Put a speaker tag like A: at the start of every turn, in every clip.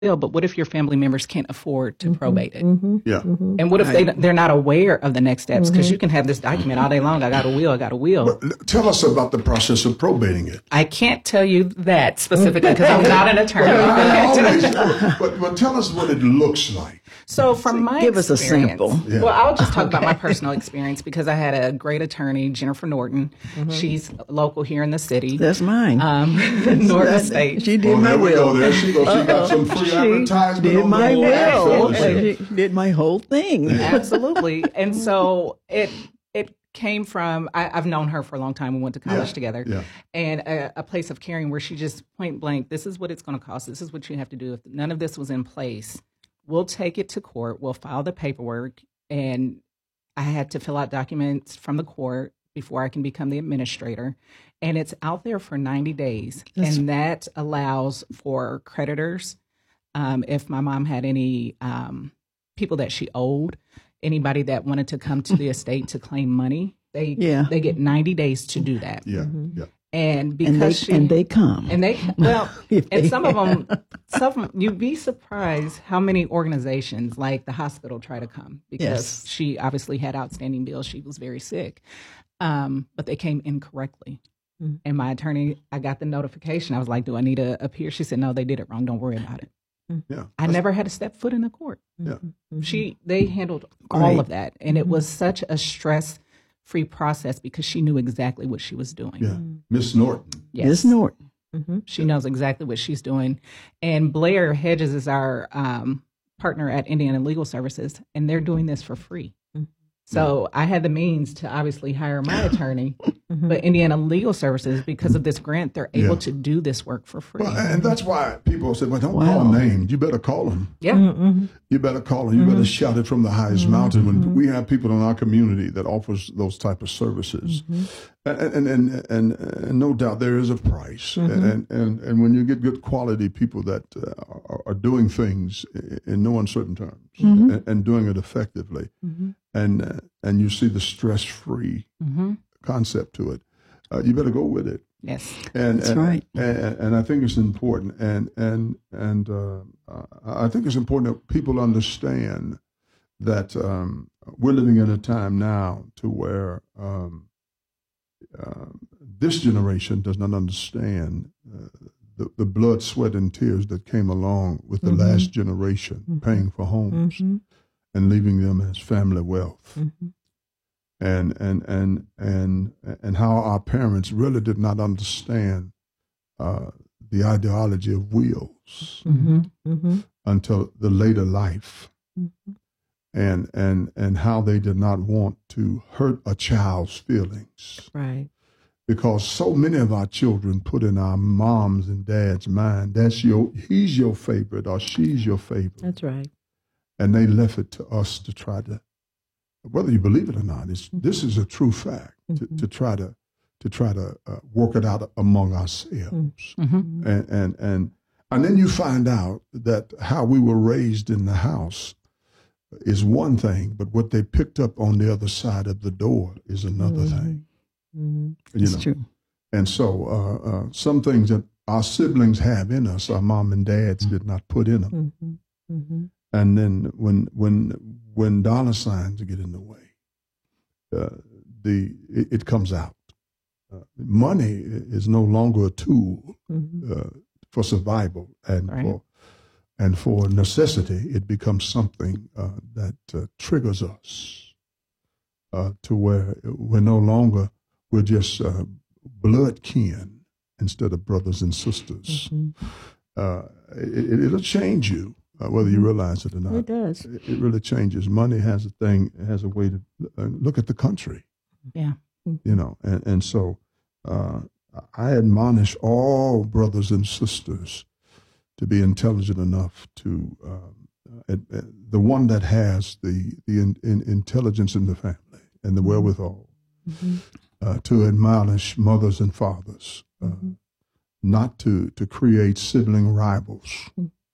A: will, but what if your family members can't afford to probate it?
B: Yeah.
A: And what if they're not aware of the next steps? Because you can have this document all day long. I got a will.
B: But tell us about the process of probating it.
A: I can't tell you that specifically because I'm not an attorney.
B: But tell us what it looks like.
A: So from my
C: Give us a sample.
A: Well, I'll just talk about my personal experience because I had a great attorney, Jennifer Norton. She's local here in the city.
C: That's mine.
A: Norton State.
C: She did my
B: there we
C: will.
B: go. There she goes. She got some free advertisement.
C: Did
B: on
C: my
B: the
C: will.
B: website.
C: She did my whole thing.
A: Absolutely. And so it came from, I've known her for a long time. We went to college together.
B: Yeah.
A: And a place of caring where she just point blank, this is what it's going to cost. This is what you have to do. If none of this was in place, we'll take it to court. We'll file the paperwork. And I had to fill out documents from the court before I can become the administrator. And it's out there for 90 days. And that allows for creditors, if my mom had any people that she owed, anybody that wanted to come to the estate to claim money, they get 90 days to do that.
B: Yeah.
A: And because
C: they come.
A: And they, well, and some of them, you'd be surprised how many organizations like the hospital try to come because she obviously had outstanding bills. She was very sick. But they came incorrectly. And my attorney, I got the notification. I was like, do I need to appear? She said, no, they did it wrong. Don't worry about it.
B: Yeah.
A: I never had to step foot in the court.
B: Yeah.
A: They handled all of that. And it was such a stress-free process because she knew exactly what she was doing.
B: Yeah. Miss Norton.
A: Yes.
C: Miss Norton.
A: She knows exactly what she's doing. And Blair Hedges is our partner at Indiana Legal Services, and they're doing this for free. So I had the means to obviously hire my attorney, but Indiana Legal Services, because of this grant, they're able to do this work for free.
B: Well, and that's why people say, well, don't call names. You better call them.
A: Yeah.
B: You better call them. You better shout it from the highest mountain. When we have people in our community that offers those type of services, and no doubt there is a price. And when you get good quality people that are doing things in no uncertain terms and doing it effectively, and you see the stress-free concept to it, you better go with it.
A: Yes,
C: that's right.
B: And I think it's important, and I think it's important that people understand that we're living in a time now to where this generation does not understand the blood, sweat, and tears that came along with the last generation paying for homes and leaving them as family wealth. And how our parents really did not understand the ideology of wills until the later life, and how they did not want to hurt a child's feelings.
D: Right.
B: Because so many of our children put in our moms and dads' mind, he's your favorite or she's your favorite.
D: That's right.
B: And they left it to us to try to, whether you believe it or not, this is a true fact, to try to work it out among ourselves. And then you find out that how we were raised in the house is one thing, but what they picked up on the other side of the door is another thing.
C: It's true.
B: And so some things that our siblings have in us, our mom and dads did not put in them. And then when dollar signs get in the way, it comes out. Money is no longer a tool for survival and for necessity. It becomes something that triggers us to where we're just blood kin instead of brothers and sisters. It'll change you. Whether you realize it or not.
D: It does.
B: It really changes. Money has a way to look at the country.
A: Yeah.
B: And so I admonish all brothers and sisters to be intelligent enough to, the one that has the intelligence in the family and the wherewithal to admonish mothers and fathers, not to create sibling rivals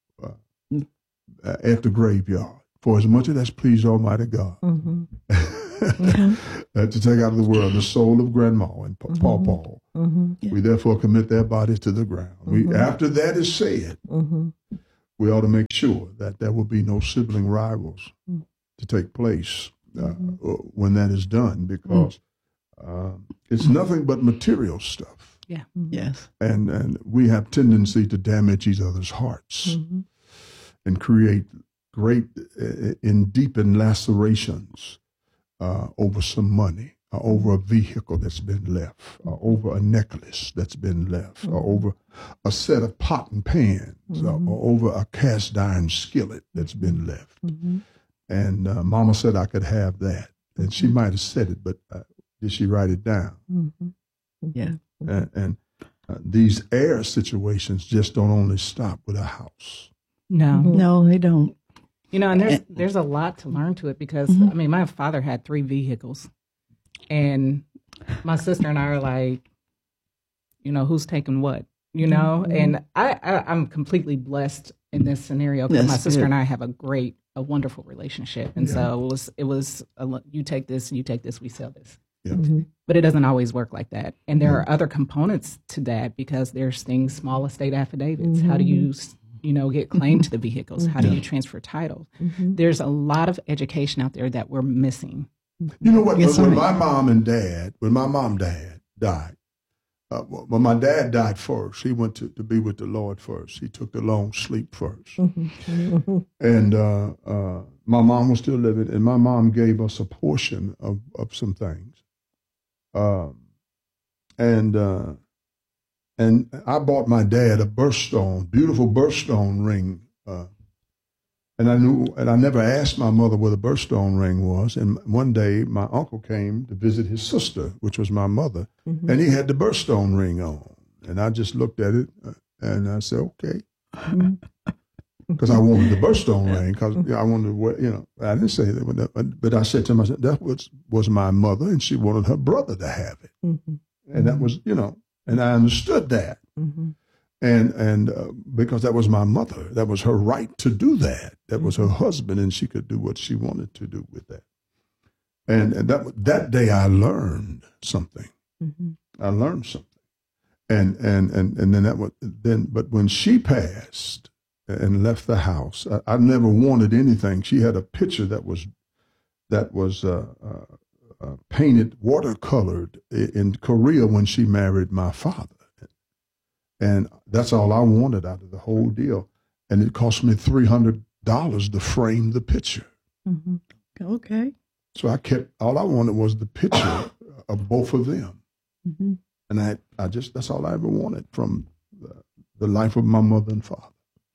B: at the graveyard, for as much as that's pleased Almighty God, to take out of the world the soul of Grandma and Paw. We therefore commit their bodies to the ground. After that is said, we ought to make sure that there will be no sibling rivals to take place when that is done, because it's nothing but material stuff.
A: Yeah.
C: Yes.
B: And we have tendency to damage each other's hearts and create great and deepened lacerations over some money, or over a vehicle that's been left, or over a necklace that's been left, or over a set of pot and pans, or over a cast iron skillet that's been left. And Mama said I could have that. And she might have said it, but did she write it down?
C: Yeah.
B: And these heir situations just don't only stop with a house.
A: No.
C: No, they don't.
A: You know, and there's a lot to learn to it, because, I mean, my father had 3 vehicles. And my sister and I are like, you know, who's taking what? You know? And I'm completely blessed in this scenario, because my sister and I have a wonderful relationship. And so it was you take this, we sell this.
B: Yeah.
A: But it doesn't always work like that. And there are other components to that, because there's things, small estate affidavits. How do you, get claim to the vehicles? How do you transfer titles? There's a lot of education out there that we're missing.
B: You know what? When my mom and dad died, when my dad died first, he went to be with the Lord first. He took the long sleep first. And my mom was still living, and my mom gave us a portion of some things. And I bought my dad a beautiful birthstone ring. And I never asked my mother what a birthstone ring was. And one day my uncle came to visit his sister, which was my mother, and he had the birthstone ring on. And I just looked at it and I said, okay. Because I wanted the birthstone ring, because I wanted to, I didn't say that, but I said to myself, that was my mother, and she wanted her brother to have it. And that was, and I understood that. And because that was my mother, that was her right to do that. That was her husband, and she could do what she wanted to do with that. And that day I learned something. I learned something. And then but when she passed and left the house, I never wanted anything. She had a picture that was painted watercolored in Korea when she married my father. And that's all I wanted out of the whole deal. And it cost me $300 to frame the picture.
C: Okay.
B: So all I wanted was the picture of both of them. And that's all I ever wanted from the life of my mother and father.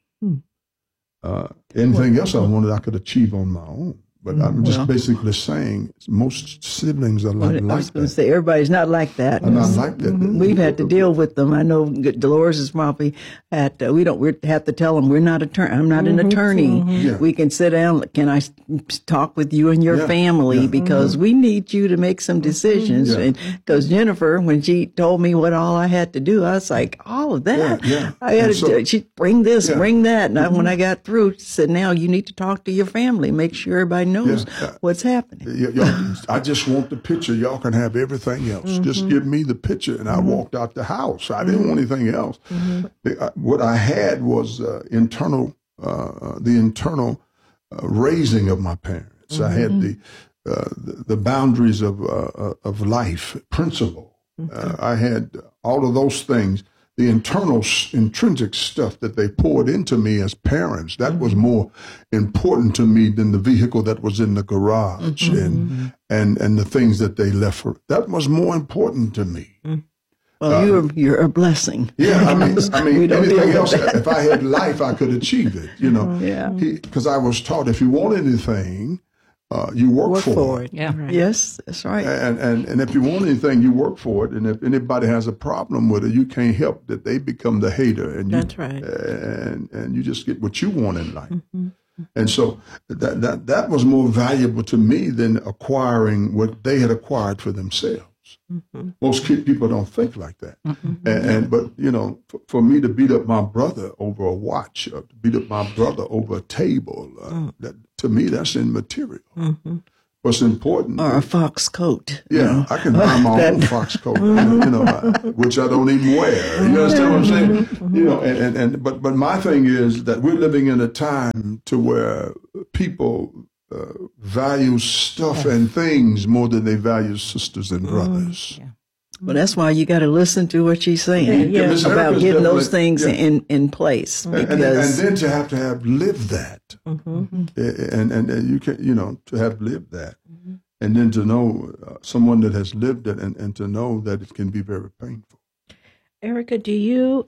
B: Anything else I wanted, I could achieve on my own. But I'm just basically saying most siblings are like that.
C: I was going to say, everybody's not like that.
B: I'm not like that.
C: We've had to deal with them. I know Dolores is probably we have to tell them we're not I'm not an attorney.
B: Yeah.
C: We can sit down. Can I talk with you and your family? Because we need you to make some decisions. And because Jennifer, when she told me what all I had to do, I was like, all of that. I had to she bring this, bring that. And when I got through, she said, now you need to talk to your family. Make sure everybody knows what's happening.
B: I just want the picture. Y'all can have everything else. Just give me the picture. And I walked out the house. I didn't want anything else. What I had was the internal raising of my parents. I had the boundaries of life, principle. I had all of those things. The intrinsic stuff that they poured into me as parents, that was more important to me than the vehicle that was in the garage and the things that they left for. That was more important to me.
C: Well, you're a blessing.
B: Yeah, I mean anything else, if I had life, I could achieve it, Because I was taught if you want anything, you work for it.
A: Yeah. Right.
C: Yes, that's right.
B: And if you want anything, you work for it. And if anybody has a problem with it, you can't help that they become the hater. And
C: that's right.
B: And you just get what you want in life. And so that was more valuable to me than acquiring what they had acquired for themselves. Most people don't think like that. But for me to beat up my brother over a watch, or to beat up my brother over a table, that to me that's immaterial. what's important.
C: Or a fox coat.
B: Yeah, I can buy my own fox coat, which I don't even wear. You understand what I'm saying? But my thing is that we're living in a time to where people value stuff and things more than they value sisters and brothers.
A: Yeah.
C: Well, that's why you got to listen to what she's saying about getting those things in place.
B: And then to have lived that, and you can, to have lived that, and then to know someone that has lived it, and to know that it can be very painful.
D: Erica, do you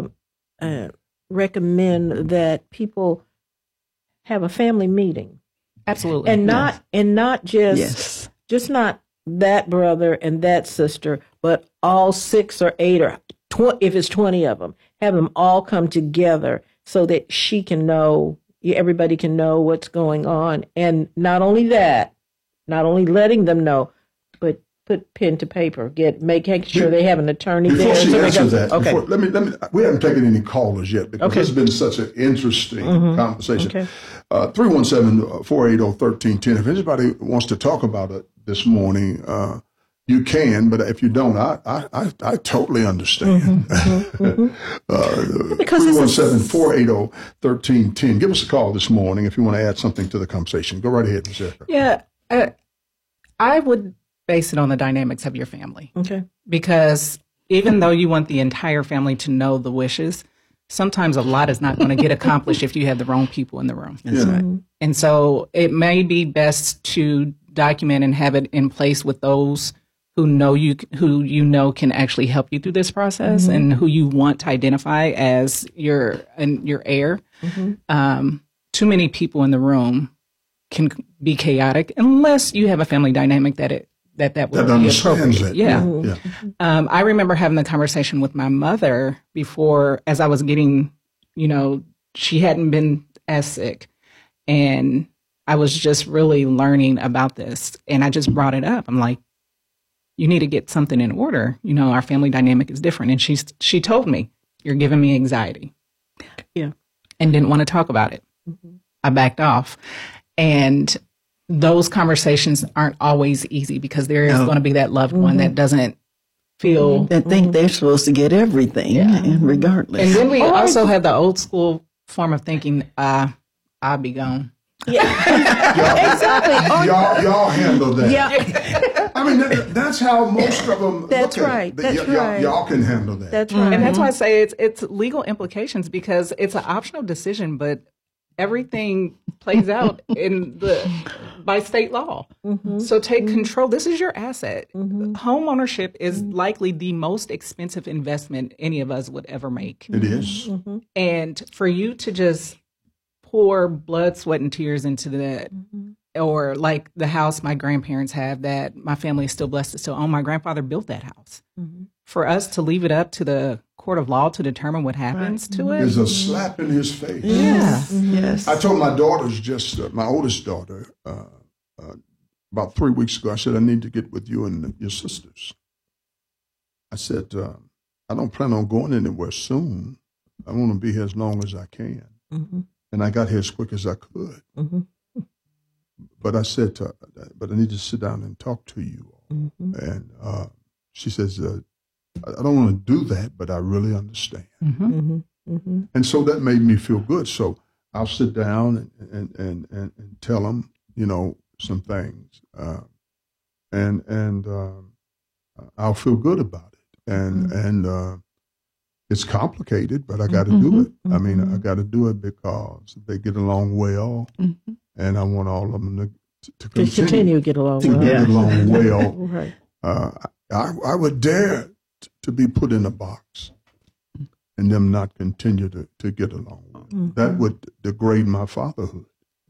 D: recommend that people have a family meeting?
A: Absolutely.
D: And not just not that brother and that sister, but all 6 or 8 or if it's 20 of them, have them all come together so that she can know, everybody can know what's going on. And not only that, not only letting them know, but put pen to paper, make sure they have an attorney
B: before
D: there.
B: She answers that,
D: okay.
B: Let me. We haven't taken any callers yet because it's been such an interesting conversation.
D: Okay.
B: 317-480-1310. If anybody wants to talk about it this morning, you can. But if you don't, I totally understand. 317-480-1310. Give us a call this morning if you want to add something to the conversation. Go right ahead, Ms. Erica.
A: Yeah, I would base it on the dynamics of your family.
D: Okay.
A: Because even though you want the entire family to know the wishes, sometimes a lot is not going to get accomplished if you have the wrong people in the room.
C: That's right.
A: And so it may be best to document and have it in place with those who know can actually help you through this process and who you want to identify as your heir. Too many people in the room can be chaotic unless you have a family dynamic that would be appropriate. Yeah. I remember having the conversation with my mother before, as I was getting, she hadn't been as sick, and I was just really learning about this, and I just brought it up. I'm like, you need to get something in order. Our family dynamic is different. And she told me, you're giving me anxiety.
D: Yeah.
A: And didn't want to talk about it. I backed off. And those conversations aren't always easy because there is going to be that loved one that doesn't feel
C: that think they're supposed to get everything, and regardless.
A: And then we also have the old school form of thinking, I'll be gone.
D: Yeah, exactly.
B: Y'all handle that.
D: Yeah.
B: I mean, that's how most of them.
D: That's right. That's right.
B: Y'all can handle that.
D: That's right.
A: And that's why I say it's legal implications because it's an optional decision, but everything plays out by state law. So take control. This is your asset. Home ownership is likely the most expensive investment any of us would ever make.
B: It is.
A: And for you to just pour blood, sweat, and tears into that, or like the house my grandparents have that my family is still blessed to still own. My grandfather built that house. For us to leave it up to the court of law to determine what happens to it
B: is a slap in his face.
C: Yes.
B: I told my daughters my oldest daughter, about 3 weeks ago, I said, I need to get with you and your sisters. I said, I don't plan on going anywhere soon. I want to be here as long as I can. And I got here as quick as I could. But I said, but I need to sit down and talk to you all. And she says, I don't want to do that, but I really understand. And so that made me feel good. So I'll sit down and tell them, some things. And I'll feel good about it. And it's complicated, but I got to do it. I mean, I got to do it because they get along well, and I want all of them to
D: continue to get along well.
B: Get along well.
D: Right.
B: I would dare to be put in a box and them not continue to get along well. That would degrade my fatherhood.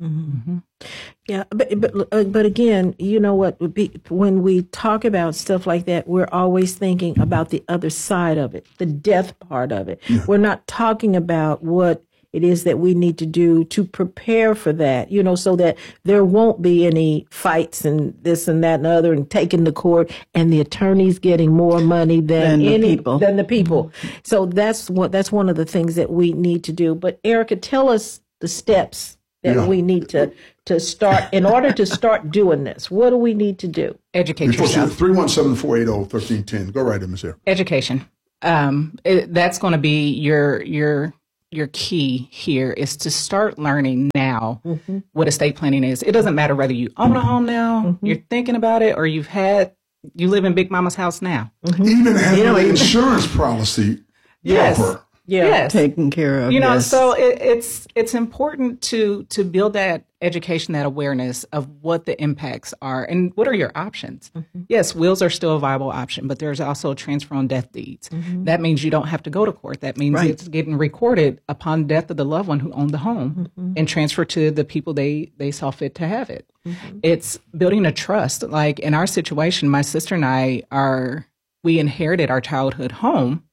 D: Yeah, but again, you know what? When we talk about stuff like that, we're always thinking about the other side of it, the death part of it. We're not talking about what it is that we need to do to prepare for that, so that there won't be any fights and this and that and other and taken to court and the attorneys getting more money than the people. So that's one of the things that we need to do. But Erica, tell us the steps that we need to start in order to start doing this? What do we need to do?
A: Educate yourself.
B: 317-480-1310. Go right ahead, Ms. Hare.
A: Education. That's going to be your key here, is to start learning now what estate planning is. It doesn't matter whether you own a home now, you're thinking about it, or you live in Big Mama's house now.
B: Even having an insurance policy.
A: Yes.
B: Proper.
A: Yes.
C: Taken care of.
A: So it's important to build that education, that awareness of what the impacts are and what are your options. Yes, wills are still a viable option, but there's also transfer on death deeds. That means you don't have to go to court. That means it's getting recorded upon death of the loved one who owned the home and transferred to the people they saw fit to have it. It's building a trust. Like in our situation, my sister and I we inherited our childhood home,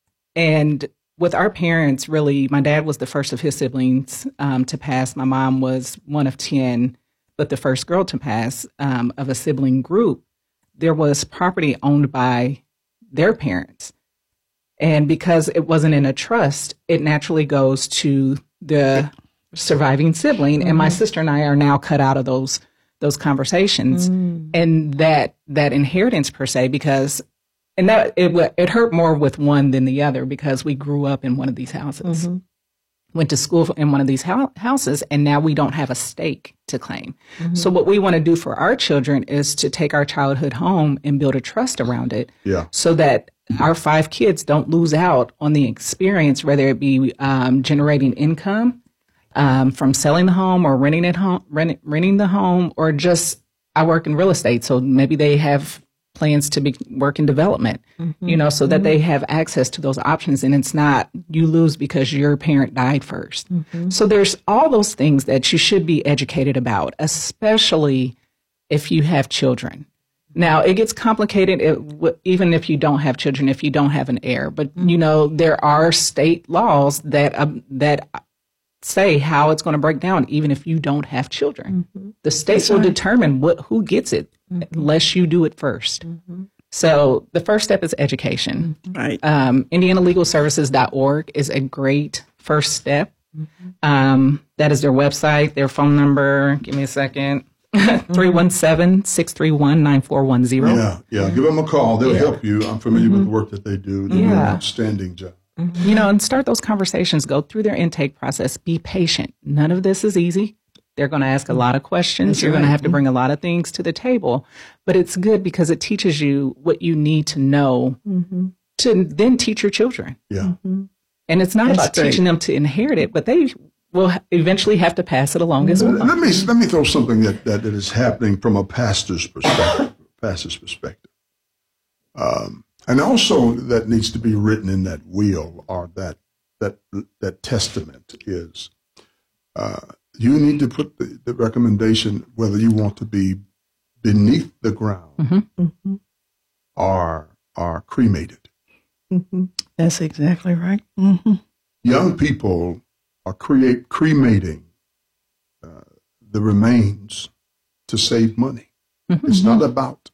A: and with our parents, really, my dad was the first of his siblings to pass. My mom was one of 10, but the first girl to pass of a sibling group. There was property owned by their parents. And because it wasn't in a trust, it naturally goes to the surviving sibling. And my sister and I are now cut out of those conversations and that inheritance per se, because and that it hurt more with one than the other, because we grew up in one of these houses, went to school in one of these houses, and now we don't have a stake to claim. So what we want to do for our children is to take our childhood home and build a trust around it, so that our 5 kids don't lose out on the experience, whether it be generating income from selling the home or renting the home, or just, I work in real estate, so maybe they have plans to work in development, so that they have access to those options, and it's not you lose because your parent died first. So there's all those things that you should be educated about, especially if you have children. Now, it gets complicated even if you don't have children, if you don't have an heir, but there are state laws that say how it's going to break down, even if you don't have children. The state will determine who gets it, unless you do it first. So the first step is education. Right. IndianaLegalServices.org is a great first step. That is their website, their phone number. Give me a second. 317-631-9410.
B: Yeah. Give them a call. They'll help you. I'm familiar with the work that they do. They do an outstanding job.
A: And start those conversations. Go through their intake process. Be patient. None of this is easy. They're going to ask a lot of questions. You're going to have to bring a lot of things to the table. But it's good because it teaches you what you need to know to then teach your children.
B: Yeah.
A: And it's not about teaching them to inherit it, but they will eventually have to pass it along as well.
B: Let me throw something that is happening from a pastor's perspective. And also that needs to be written in that will, or that testament is, you need to put the recommendation whether you want to be beneath the ground or cremated.
C: That's exactly right.
B: Young people are cremating the remains to save money. It's not about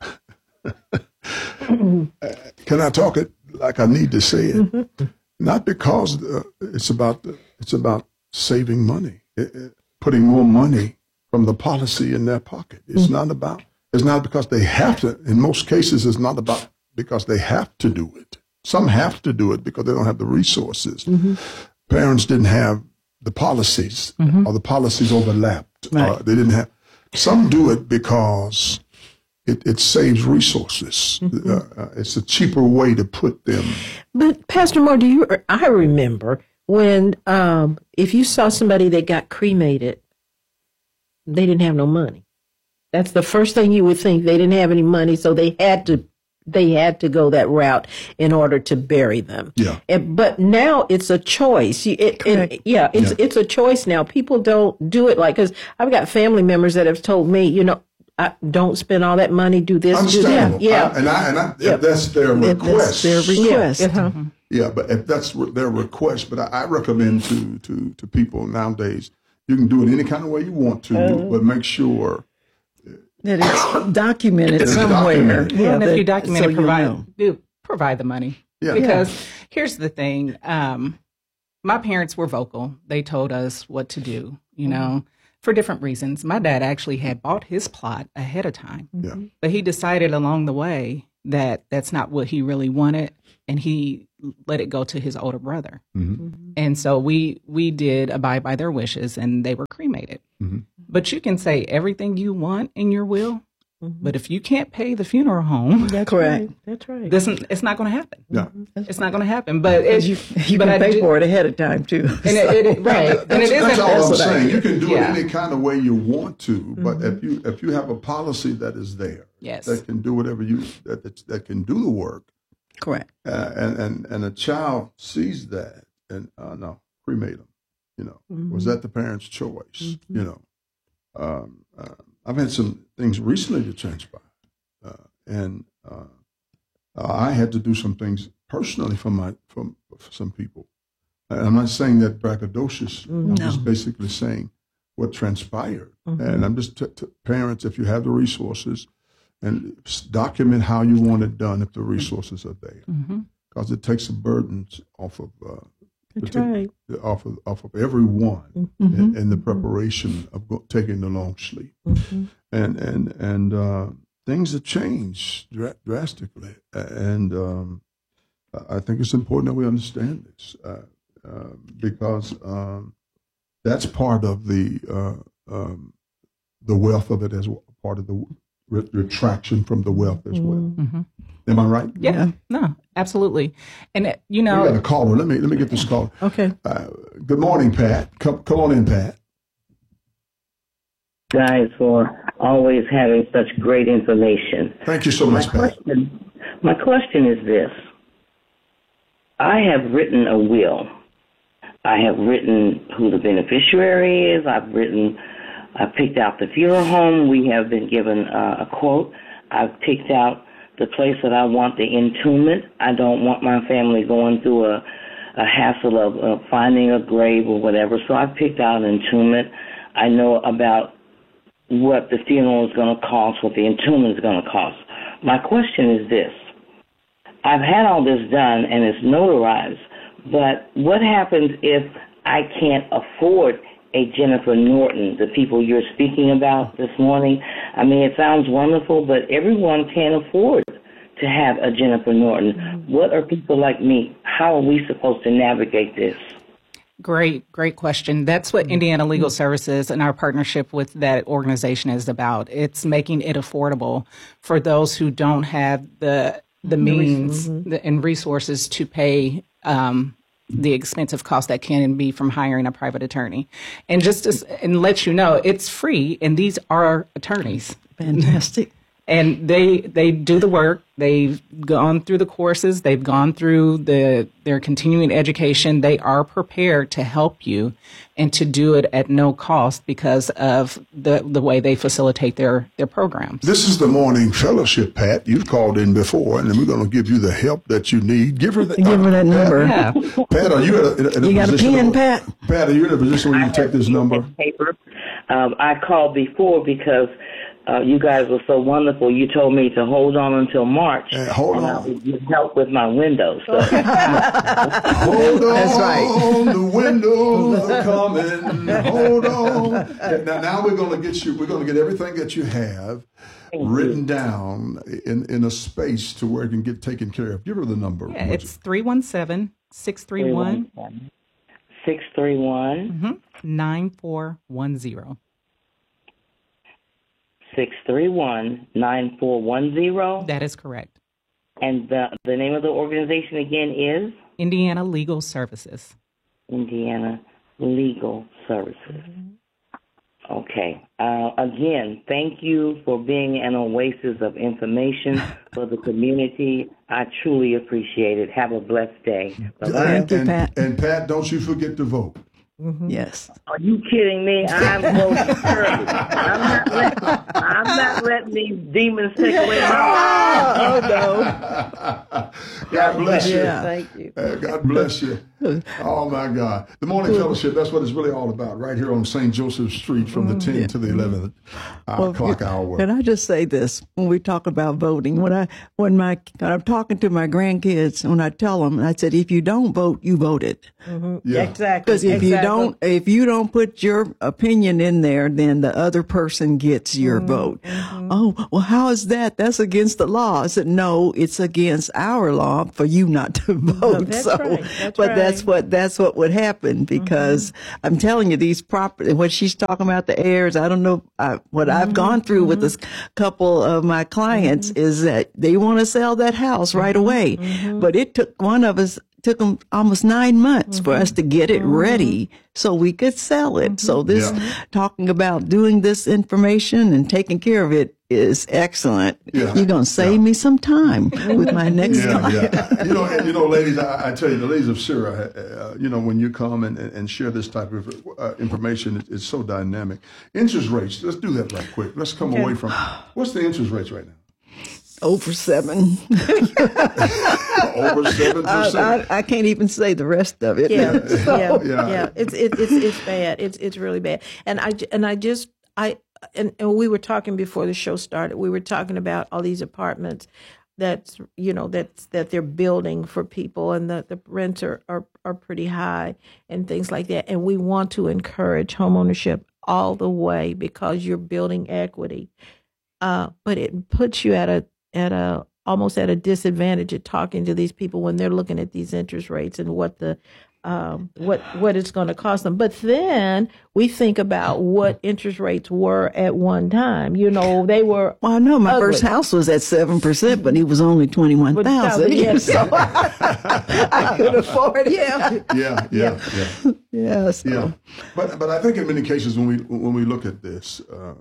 B: can I talk it like I need to say it? Not because it's about saving money, putting more money from the policy in their pocket. It's not because they have to. In most cases, it's not about because they have to do it. Some have to do it because they don't have the resources. Parents didn't have the policies, or the policies overlapped. Right. They didn't have. Some do it because it saves resources. It's a cheaper way to put them.
D: But Pastor Moore, I remember when if you saw somebody that got cremated, they didn't have no money. That's the first thing you would think. They didn't have any money, so they had to go that route in order to bury them. Yeah. But now it's a choice. It's a choice now. People don't do it because I've got family members that have told me, don't spend all that money. Do this, do that.
B: If that's their request.
C: That's their request.
B: Yeah, but if that's their request, but I recommend to people nowadays, you can do it any kind of way you want to, but make sure
C: that it's documented somewhere.
A: Yeah, and if you document it, provide the money. Yeah. Because here's the thing. My parents were vocal. They told us what to do. you know, for different reasons. My dad actually had bought his plot ahead of time, but he decided along the way that that's not what he really wanted, and he let it go to his older brother. And so we did abide by their wishes, and they were cremated. But you can say everything you want in your will, but if you can't pay the funeral home,
D: That's
C: Correct.
D: right. That's right.
A: it's not going to happen.
B: Yeah.
A: It's not going to happen. But
C: You can pay for it ahead of time, too.
A: And right. And it
B: That's
A: isn't
B: all I'm
A: also
B: saying. You can do
A: Yeah.
B: it any kind of way you want to, but if you have a policy that is there,
A: Yes.
B: that can do whatever that can do the work,
C: Correct.
B: and a child sees that, and no, cremate them. You know, was that the parent's choice? You know, I've had some things recently that transpired, and I had to do some things personally from some people. And I'm not saying that braggadocious. I'm just basically saying what transpired. And I'm just parents, if you have the resources, and document how you want it done if the resources are there, because it takes the burdens off of
D: That's right.
B: off of everyone in the preparation of taking the long sleep, and things have changed drastically, and I think it's important that we understand this because that's part of the wealth of it as part of the retraction from the wealth as well. Am I right?
A: Yeah. No, absolutely. And you
B: We
A: know,
B: got a caller. Let me get this caller.
D: Okay.
B: Good morning, Pat. Come on in, Pat.
E: Guys, for always having such great information.
B: Thank you so much, Pat.
E: My question is this. I have written a will. I have written who the beneficiary is. I picked out the funeral home. We have been given a quote. I've picked out the place that I want the entombment. I don't want my family going through a hassle of finding a grave or whatever. So I've picked out an entombment. I know about what the funeral is going to cost, what the entombment is going to cost. My question is this. I've had all this done and it's notarized, but what happens if I can't afford a Jennifer Norton, the people you're speaking about this morning? I mean, it sounds wonderful, but everyone can't afford to have a Jennifer Norton. What are people like me? How are we supposed to navigate this?
A: great question. That's what Indiana Legal Services and our partnership with that organization is about. It's making it affordable for those who don't have the means and resources to pay the expensive cost that can be from hiring a private attorney. And and let you know, it's free, and these are attorneys.
C: Fantastic.
A: And they do the work. They've gone through the courses. They've gone through their continuing education. They are prepared to help you and to do it at no cost because of the way they facilitate their programs.
B: This is the morning fellowship, Pat. You've called in before, and we're going to give you the help that you need. Give her that
C: number.
A: Yeah.
B: Pat, are you in a
C: You got a
B: position?
C: pen, Pat?
B: Pat, are you in a position where you can take this number?
E: Paper. I called before because you guys were so wonderful. You told me to hold on until March.
B: Hold
E: and
B: on.
E: I would get help with my windows. So.
B: Hold on.
C: That's right.
B: The windows are coming. Hold on. Now we're going to get you. We're going to get everything that you have written down in a space to where it can get taken care of. Give her the number.
A: Yeah, it's 317-631
E: 631
A: 9410.
E: 631-9410.
A: That is correct.
E: And the name of the organization again is?
A: Indiana Legal Services.
E: Indiana Legal Services. Okay. Again, thank you for being an oasis of information for the community. I truly appreciate it. Have a blessed day. Bye-bye.
C: Thank you, Pat.
B: And Pat, don't you forget to vote.
C: Yes.
E: Are you kidding me? I'm voting early. I'm not letting these demons take away my
C: Oh, no.
B: God bless you.
C: Yeah. Thank you.
B: God bless you. Oh, my God. The Morning Fellowship, that's what it's really all about, right here on St. Joseph Street from the 10 to the 11th clock hour.
C: Can I just say this? When we talk about voting, when I'm talking to my grandkids, when I tell them, I said, if you don't vote, you voted.
B: Yeah.
D: Exactly.
C: Because if you you don't put your opinion in there, then the other person gets your vote. Oh, well, how is that? That's against the law. I said, no, it's against our law for you not to vote. That's what would happen, because I'm telling you, these property, when she's talking about the heirs, I don't know what I've gone through with this couple of my clients is that they want to sell that house right away, but it took them almost 9 months for us to get it ready so we could sell it. So this talking about doing this information and taking care of it is excellent. You're going to save me some time with my next client.
B: You know, ladies, I tell you, the ladies of Syria, when you come and share this type of information, it's so dynamic. Interest rates, let's do that right quick. Let's come away from, what's the interest rates right now?
C: Over 7.
B: Over 7%.
C: I can't even say the rest of it.
D: Yeah. It's bad. It's really bad. And we were talking before the show started. We were talking about all these apartments that they're building for people, and the rents are pretty high and things like that. And we want to encourage homeownership all the way because you're building equity. But it puts you almost at a disadvantage at talking to these people when they're looking at these interest rates and what it's going to cost them. But then we think about what interest rates were at one time. They were.
C: Well, I know my first house was at 7%, but it was only $21,000. So I could afford it.
B: Yeah. But I think in many cases when we look at this,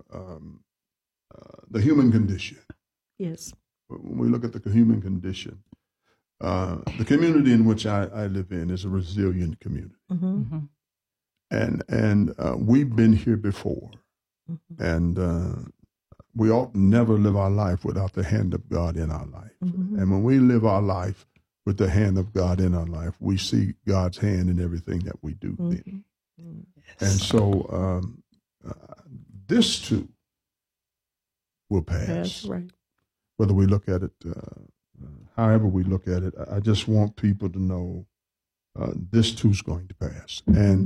B: the human condition.
D: Yes.
B: When we look at the human condition, the community in which I live in is a resilient community, and we've been here before, and we ought never live our life without the hand of God in our life. And when we live our life with the hand of God in our life, we see God's hand in everything that we do. Then. And so this too will pass.
D: That's right.
B: Whether we look at it, however we look at it, I just want people to know this too's going to pass.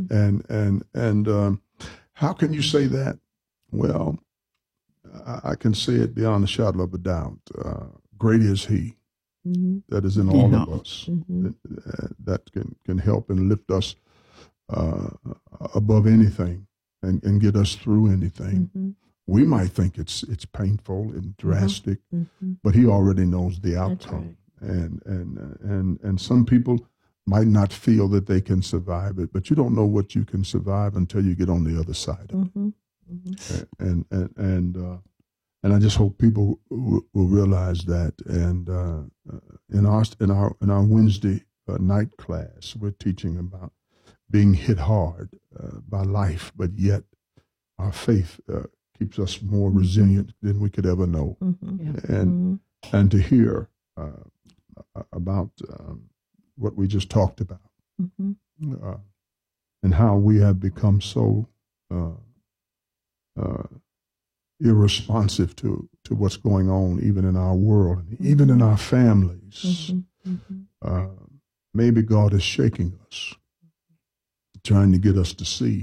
B: And how can you say that? Well, I can say it beyond a shadow of a doubt. Great is He that is in all of us, that can help and lift us above anything and get us through anything. We might think it's painful and drastic, but He already knows the outcome. Right. And some people might not feel that they can survive it, but you don't know what you can survive until you get on the other side of it. And I just hope people will realize that. And in our Wednesday night class, we're teaching about being hit hard by life, but yet our faith keeps us more resilient than we could ever know. And to hear about what we just talked about, and how we have become so irresponsive to what's going on, even in our world, and even in our families. Maybe God is shaking us, trying to get us to see.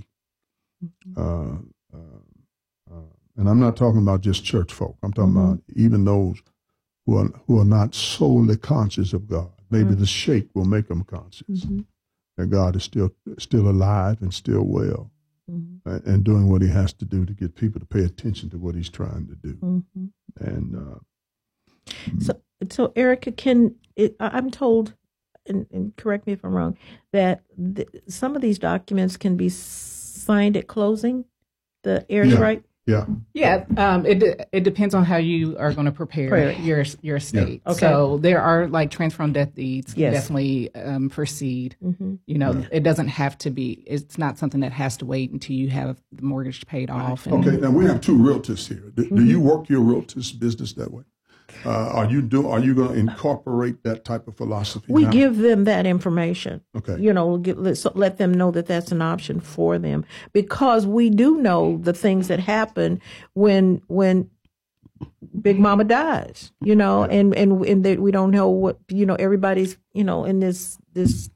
B: And I'm not talking about just church folk. I'm talking about even those who are not solely conscious of God. Maybe the shake will make them conscious that God is still alive and still well, and doing what He has to do to get people to pay attention to what He's trying to do. And
D: so Erica, I'm told, and correct me if I'm wrong, that some of these documents can be signed at closing. The heirs right.
A: Yeah. It depends on how you are going to prepare your estate.
D: Okay.
A: So there are like transfer on death deeds definitely proceed. It doesn't have to be. It's not something that has to wait until you have the mortgage paid off.
B: Okay. Now we have two realtors here. Do you work your realtor's business that way? Are you going to incorporate that type of philosophy?
D: We give them that information.
B: Okay.
D: Let them know that that's an option for them, because we do know the things that happen when Big Mama dies, and that we don't know what, everybody's, in this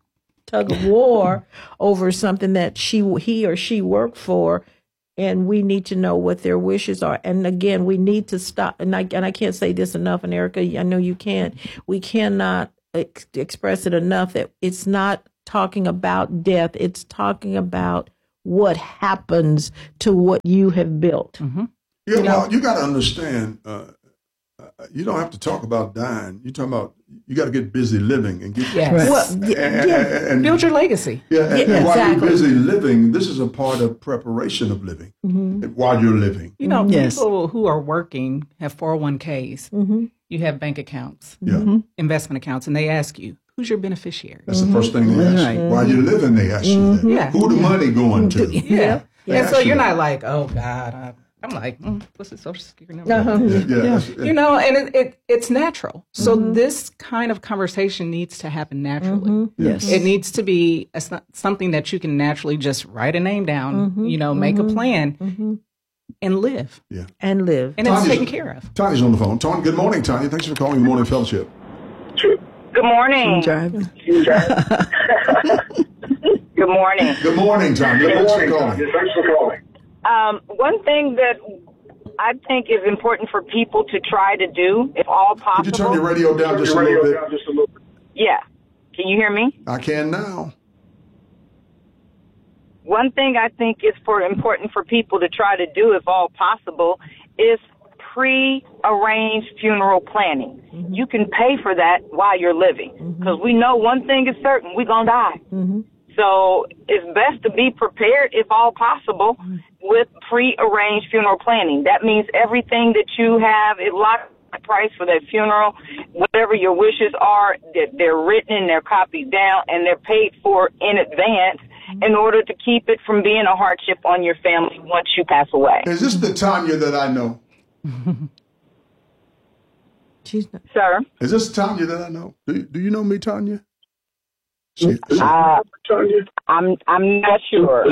D: tug of war over something that he or she worked for. And we need to know what their wishes are. And again, we need to stop. And I can't say this enough. And Erica, I know you can. We cannot express it enough that it's not talking about death. It's talking about what happens to what you have built.
B: Mm-hmm. Yeah, well, you got to understand. You don't have to talk about dying. You're talking about you got to get busy living and get
A: and build your legacy.
B: Yeah, and while you're busy living, this is a part of preparation of living. While you're living,
A: people who are working have 401ks. You have bank accounts, investment accounts, and they ask you, "Who's your beneficiary?"
B: That's the first thing they ask you. While you're living, they ask you that. Yeah. Who the money going to?
A: And so you're not like, "Oh God." I'm like, what's the Social Security number? And it's natural. So this kind of conversation needs to happen naturally.
C: Yes,
A: it needs to be something that you can naturally just write a name down, make a plan, and live.
B: Yeah,
D: and live,
A: and it's taken care of.
B: Tanya's on the phone. Tanya, good morning, Tanya. Thanks for calling the Morning Fellowship.
E: Good morning. Good morning.
B: Good morning, Tanya. Thanks for calling.
E: One thing that I think is important for people to try to do, if all possible.
B: Could you turn your radio down just a little bit?
E: Yeah. Can you hear me?
B: I can now.
E: One thing I think is important for people to try to do, if all possible, is pre-arranged funeral planning. You can pay for that while you're living, because we know one thing is certain: we're going to die. So it's best to be prepared, if all possible, with pre-arranged funeral planning. That means everything that you have, it locks the price for that funeral. Whatever your wishes are, they're written and they're copied down, and they're paid for in advance in order to keep it from being a hardship on your family once you pass away.
B: Is this the Tanya that I know?
E: Sir?
B: Is this Tanya that I know? Do you know me, Tanya?
E: I'm not sure.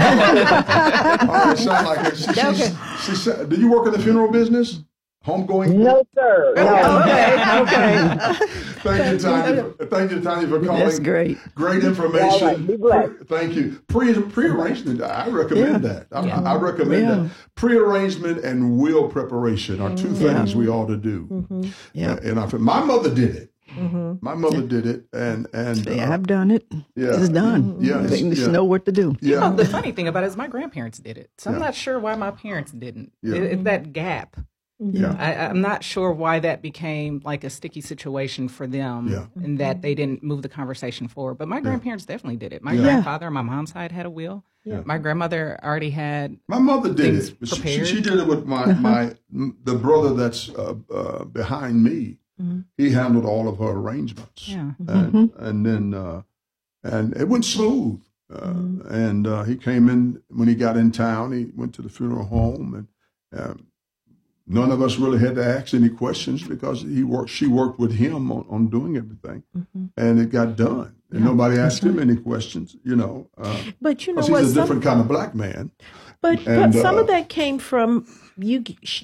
B: It sounds like it. She said, do you work in the funeral business? Homegoing?
E: No, sir. No.
B: Okay. Thank you, Tanya, for calling.
C: That's great.
B: Great information.
E: Right, be blessed.
B: Thank you. Pre-arrangement, I recommend that. I recommend that. Pre-arrangement and will preparation are two things we ought to do. And my mother did it. My mother did it, and
C: I've done it.
B: Yeah,
C: it's done.
B: Yeah,
C: they just know what to do.
B: Yeah.
A: The funny thing about it is my grandparents did it, so I'm not sure why my parents didn't. It's that gap.
B: Yeah,
A: I'm not sure why that became like a sticky situation for them, and that they didn't move the conversation forward. But my grandparents definitely did it. My grandfather on my mom's side had a will. Yeah. My grandmother already had.
B: My mother did it.
A: Prepared.
B: She did it with the brother that's behind me. He handled all of her arrangements, and then it went smooth. And he came in when he got in town. He went to the funeral home, and none of us really had to ask any questions because she worked with him on doing everything, and it got done. And nobody asked him any questions,
D: But you know
B: what? He's a different kind of black man.
D: But some of that came from you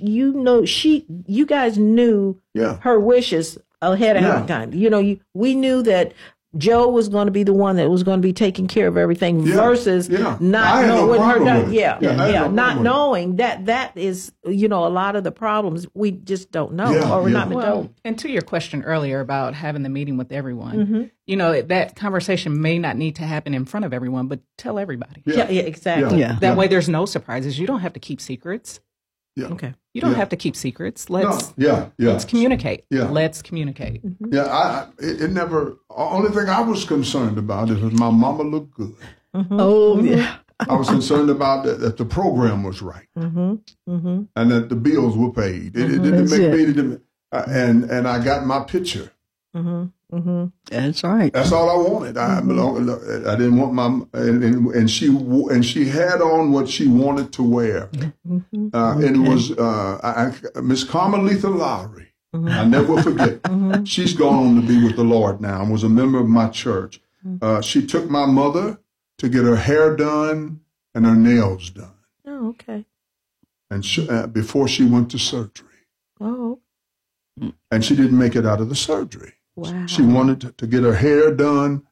D: guys knew her wishes ahead of time. We knew that Joe was going to be the one that was going to be taking care of everything versus not knowing not knowing that is, a lot of the problems we just don't know or we're not been told.
A: And to your question earlier about having the meeting with everyone, that conversation may not need to happen in front of everyone, but tell everybody.
D: Yeah, exactly.
A: That way there's no surprises. You don't have to keep secrets.
B: Yeah.
D: Okay.
A: You don't have to keep secrets. Let's communicate.
B: Yeah.
A: Let's communicate.
B: Yeah. It never. Only thing I was concerned about is my mama looked good.
C: Oh yeah.
B: I was concerned about that the program was right, and that the bills were paid. It didn't make me. And I got my picture.
C: That's right.
B: That's all I wanted. I didn't want my and she had on what she wanted to wear, and it was Miss Carmelita Lowry. I never forget. She's gone on to be with the Lord now and was a member of my church. She took my mother to get her hair done and her nails done.
D: Oh, okay.
B: And before she went to surgery.
D: Oh.
B: And she didn't make it out of the surgery.
D: Wow.
B: She wanted to get her hair done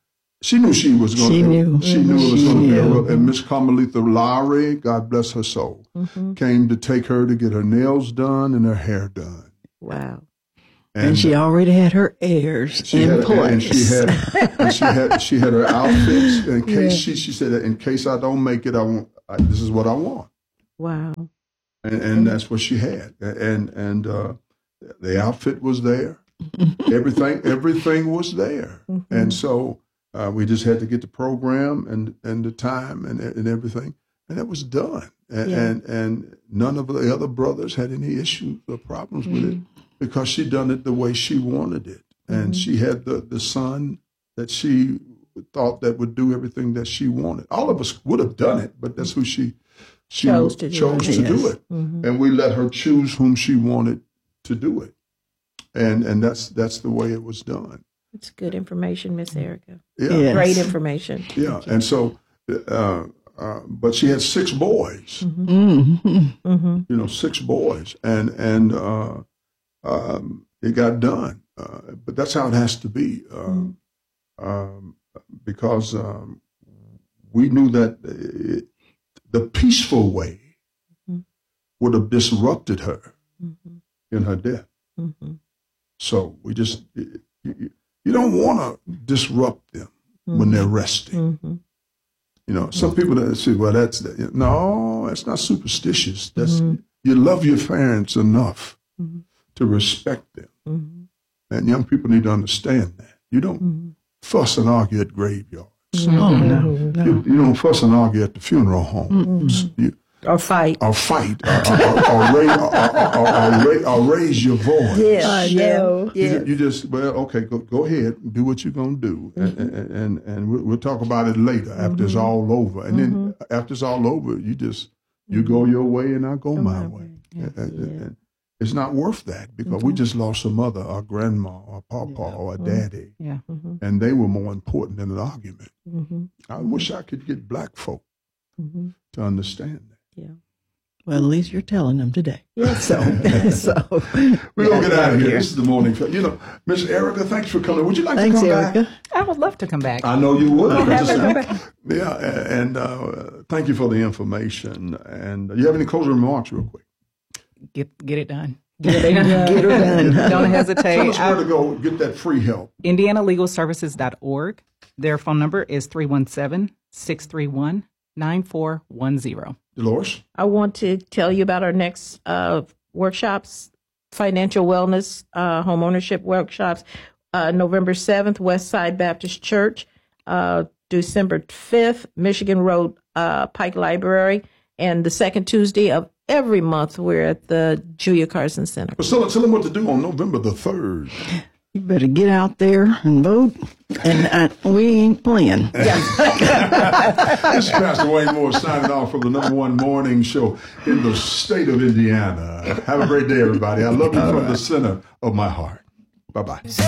B: She knew she was going to. She knew it was going to be. And Miss Carmelita Lowry, God bless her soul, came to take her to get her nails done and her hair done.
D: Wow.
C: And she already had her heirs in place.
B: And she had her outfits in case she said, in case I don't make it, this is what I want.
D: Wow.
B: And that's what she had. And the outfit was there. Everything was there. And so we just had to get the program and the time and everything, and it was done. And none of the other brothers had any issues or problems with it, because she done it the way she wanted it. And she had the son that she thought that would do everything that she wanted. All of us would have done it, but that's who she chose to do it. And we let her choose whom she wanted to do it. And that's the way it was done.
D: It's good information, Miss Erica.
B: Yeah. Yes.
D: Great information.
B: Yeah. And so, but she had 6 boys, 6 boys, and it got done. But that's how it has to be, because we knew that the peaceful way would have disrupted her in her death. So we just, you don't want to disrupt them when they're resting. Some people that say, well, that's not superstitious. That's you love your parents enough to respect them. And young people need to understand that. You don't fuss and argue at graveyards. You don't fuss and argue at the funeral homes.
D: Or fight.
B: Or raise your voice. You just, okay, go ahead and do what you're going to do. And we'll talk about it later after it's all over. And then after it's all over, you go your way and I go my way. And it's not worth that, because we just lost a mother, our grandma, or papa, or a daddy. And they were more important than an argument. I wish I could get black folk to understand that.
C: Yeah. Well, at least you're telling them today.
D: Yeah.
C: So
B: we're going to get out of here. This is the morning. Miss Erica, thanks for coming. Would you like to come back?
A: I would love to come back.
B: I know you would.
A: Yeah,
B: and thank you for the information. And you have any closing remarks real quick?
A: Get it done. Get it
C: done.
A: Don't hesitate.
B: Tell us where to go get that free help.
A: IndianaLegalServices.org. Their phone number is 317-631-9410.
B: Dolores?
D: I want to tell you about our next workshops, financial wellness, home ownership workshops, November 7th, Westside Baptist Church, December 5th, Michigan Road Pike Library, and the second Tuesday of every month, we're at the Julia Carson Center.
B: Priscilla, tell them what to do on November the 3rd.
C: You better get out there and vote, and we ain't playing.
B: This is Pastor Wayne Moore signing off from the #1 morning show in the state of Indiana. Have a great day, everybody. I love you from the center of my heart. Bye-bye.